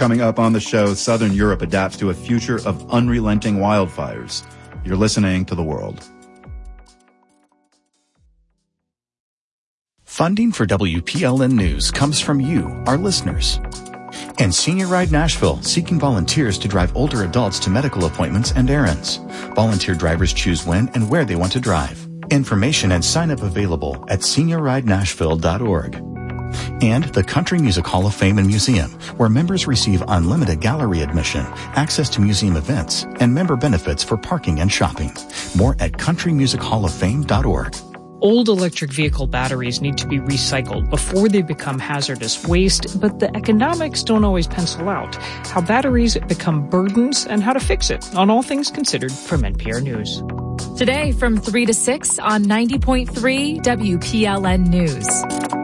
Coming up on the show, Southern Europe adapts to a future of unrelenting wildfires. You're listening to The World. Funding for WPLN News comes from you, our listeners. And Senior Ride Nashville, seeking volunteers to drive older adults to medical appointments and errands. Volunteer drivers choose when and where they want to drive. Information and sign-up available at seniorridenashville.org. And the Country Music Hall of Fame and Museum, where members receive unlimited gallery admission, access to museum events, and member benefits for parking and shopping. More at countrymusichалloffame.org. Old electric vehicle batteries need to be recycled before they become hazardous waste, but the economics don't always pencil out. How batteries become burdens and how to fix it on All Things Considered from NPR News. Today from 3 to 6 on 90.3 WPLN News.